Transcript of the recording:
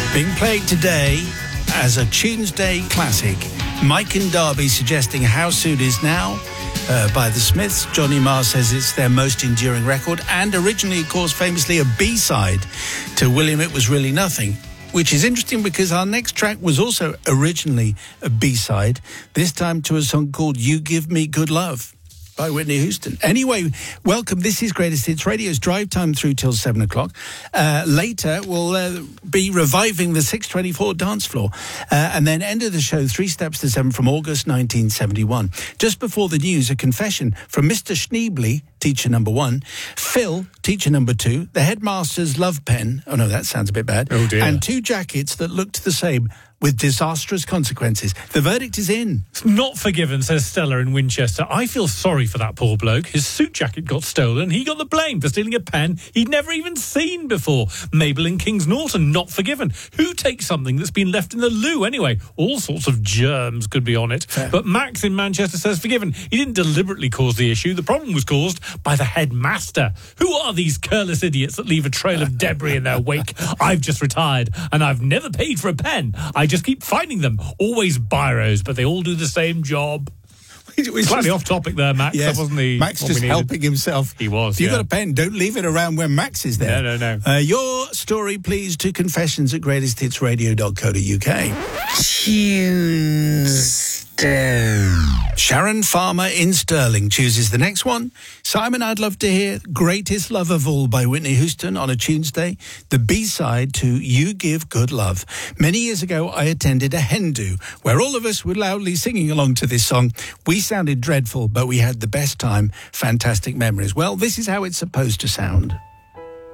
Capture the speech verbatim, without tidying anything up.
Being played today as a Tuesday classic. Mike and Darby suggesting How Soon Is Now uh, by the Smiths. Johnny Marr says it's their most enduring record, and originally, of course, famously a B-side to William It Was Really Nothing, which is interesting because our next track was also originally a B-side, this time to a song called You Give Me Good Love by Whitney Houston. Anyway, welcome. This is Greatest Hits Radio's drive time through till seven o'clock. Uh, later, we'll uh, be reviving the six twenty-four dance floor. Uh, and then end of the show, Three Steps to Seven from August nineteen seventy-one. Just before the news, a confession from Mister Schneebly, teacher number one, Phil, teacher number two, the headmaster's love pen, oh no, that sounds a bit bad, oh dear, and two jackets that looked the same with disastrous consequences. The verdict is in. Not forgiven, says Stella in Winchester. I feel sorry for that poor bloke. His suit jacket got stolen. He got the blame for stealing a pen he'd never even seen before. Mabel in Kings Norton, not forgiven. Who takes something that's been left in the loo anyway? All sorts of germs could be on it. Fair. But Max in Manchester says forgiven. He didn't deliberately cause the issue. The problem was caused by the headmaster. Who are these careless idiots that leave a trail of debris in their wake? I've just retired and I've never paid for a pen. I just keep finding them. Always biros, but they all do the same job. Slightly off topic there, Max. Yes, that wasn't the Max just helping himself. He was. If you've yeah. got a pen, don't leave it around when Max is there. No, no, no. Uh, your story, please, to confessions at greatest hits radio dot co dot uk. Sharon Farmer in Stirling chooses the next one. Simon, I'd love to hear Greatest Love of All by Whitney Houston on a Tuesday, the B-side to You Give Good Love. Many years ago, I attended a hen do where all of us were loudly singing along to this song. We sounded dreadful, but we had the best time. Fantastic memories. Well, this is how it's supposed to sound.